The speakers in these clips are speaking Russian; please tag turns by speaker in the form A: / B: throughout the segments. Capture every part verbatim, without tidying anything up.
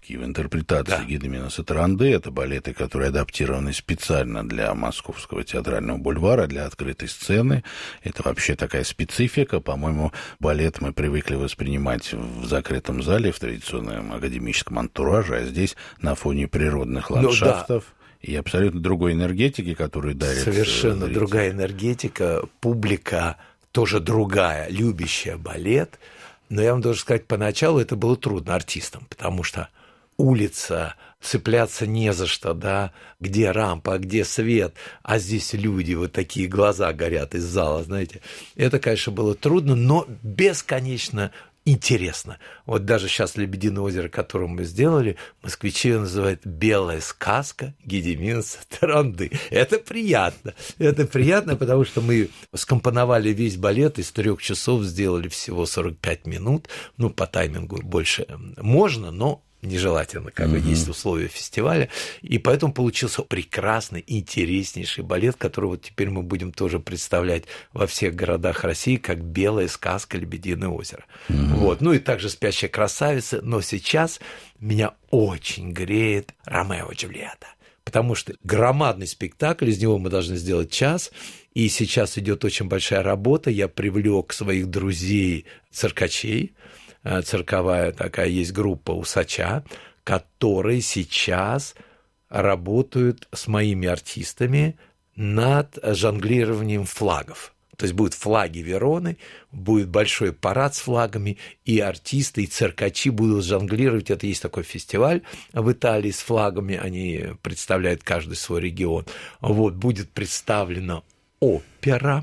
A: постановки, в интерпретации
B: Да.
A: Гедемина Сатаранды. Это балеты, которые адаптированы специально для Московского театрального бульвара, для открытой сцены. Это вообще такая специфика. По-моему, балет мы привыкли воспринимать в закрытом зале, в традиционном академическом антураже, а здесь на фоне природных ландшафтов. Ну, да. И абсолютно другой энергетики, которую дарит
B: Совершенно
A: зритель.
B: Другая энергетика, публика тоже другая, любящая балет. Но я вам должен сказать, поначалу это было трудно артистам, потому что улица, цепляться не за что, да, где рампа, где свет, а здесь люди, вот такие глаза горят из зала, знаете. Это, конечно, было трудно, но бесконечно интересно. Вот даже сейчас «Лебединое озеро», которое мы сделали, москвичи называют «Белая сказка Гедемина Сатаранды». Это приятно. Это приятно, потому что мы скомпоновали весь балет, из трех часов сделали всего сорок пять минут. Ну, по таймингу больше можно, но нежелательно, как бы, uh-huh. есть условия фестиваля, и поэтому получился прекрасный, интереснейший балет, который вот теперь мы будем тоже представлять во всех городах России как «Белая сказка Лебединое озеро». Uh-huh. Вот. Ну и также «Спящая красавица», но сейчас меня очень греет «Ромео и Джульетта», потому что громадный спектакль, из него мы должны сделать час, и сейчас идет очень большая работа, я привлек своих друзей циркачей, цирковая такая есть группа «Усача», которые сейчас работают с моими артистами над жонглированием флагов. То есть будут флаги Вероны, будет большой парад с флагами, и артисты, и циркачи будут жонглировать. Это есть такой фестиваль в Италии с флагами, они представляют каждый свой регион. Вот, будет представлена опера,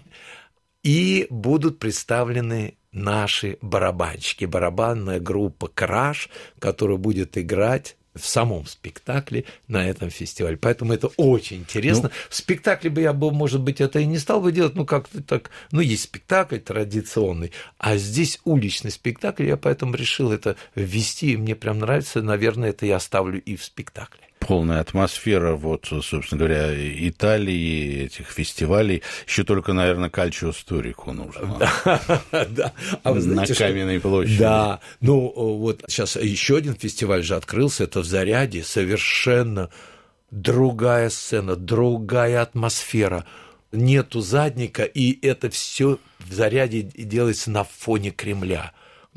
B: и будут представлены наши барабанщики, барабанная группа «Краш», которая будет играть в самом спектакле на этом фестивале. Поэтому это очень интересно. Ну, в спектакле бы я бы, может быть, это и не стал бы делать, ну, как-то так, ну, есть спектакль традиционный, а здесь уличный спектакль, я поэтому решил это ввести, и мне прям нравится, наверное, это я оставлю и в спектакле.
A: Полная атмосфера, вот, собственно говоря, Италии, этих фестивалей. Еще только, наверное, кальчио сторику нужно.
B: Да, да. А вы знаете,
A: на Каменной площади.
B: Да, ну вот сейчас еще один фестиваль же открылся, это в Заряде, совершенно другая сцена, другая атмосфера. Нету задника, и это все в Заряде делается на фоне Кремля.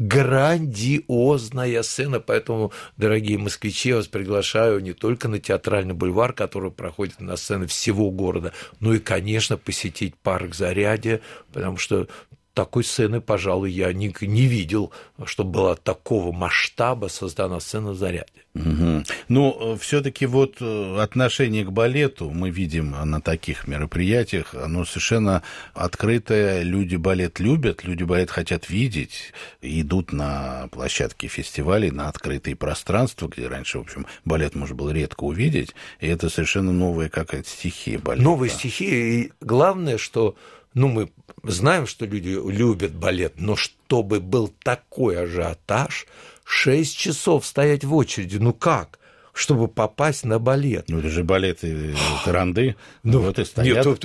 B: Грандиозная сцена, поэтому, дорогие москвичи, я вас приглашаю не только на Театральный бульвар, который проходит на сцены всего города, но и, конечно, посетить парк Зарядье, потому что такой сцены, пожалуй, я не, не видел, чтобы была такого масштаба создана сцена в Зарядье.
A: Угу. Но все-таки вот отношение к балету мы видим на таких мероприятиях, оно совершенно открытое. Люди балет любят, люди балет хотят видеть, идут на площадки фестивалей, на открытые пространства, где раньше, в общем, балет можно было редко увидеть, и это совершенно новая какая-то стихия балета.
B: Новая стихия, и главное, что ну, мы знаем, что люди любят балет, но чтобы был такой ажиотаж, шесть часов стоять в очереди, ну как? Чтобы попасть на балет.
A: Ну, это же балеты Таранды,
B: ну,
A: вот и стоят.
B: Нет,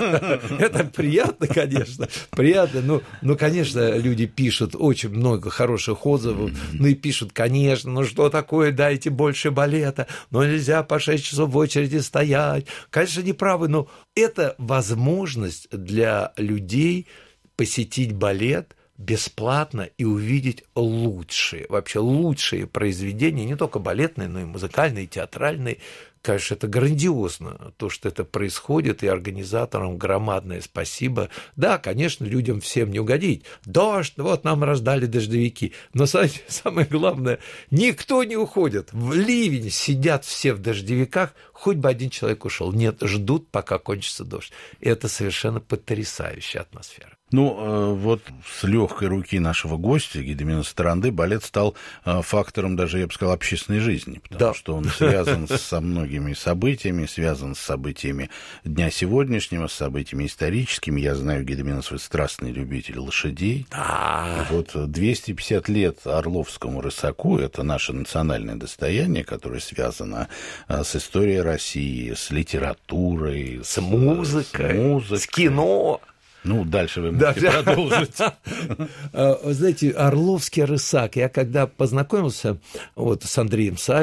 B: это приятно, конечно, приятно. Ну, ну, конечно, люди пишут очень много хороших отзывов, ну и пишут, конечно, ну что такое, дайте больше балета, но нельзя по шесть часов в очереди стоять. Конечно, не правы, но это возможность для людей посетить балет бесплатно и увидеть лучшие, вообще лучшие произведения, не только балетные, но и музыкальные, и театральные. Конечно, это грандиозно, то, что это происходит, и организаторам громадное спасибо. Да, конечно, людям всем не угодить. Дождь, вот нам раздали дождевики. Но самое главное, никто не уходит. В ливень сидят все в дождевиках, хоть бы один человек ушел. Нет, ждут, пока кончится дождь. И это совершенно потрясающая атмосфера.
A: Ну, вот с легкой руки нашего гостя, Гедемина Сатаранды, балет стал фактором даже, я бы сказал, общественной жизни, потому да. что он связан со многими событиями, связан с событиями дня сегодняшнего, с событиями историческими. Я знаю, Гедемина свой страстный любитель лошадей.
B: Да.
A: Вот двести пятьдесят лет Орловскому рысаку — это наше национальное достояние, которое связано с историей России, с литературой,
B: с музыкой, с, музыкой, с кино.
A: Ну, дальше вы можете да. продолжить.
B: Вы знаете, Орловский рысак. Я когда познакомился вот с Андреем Савиным,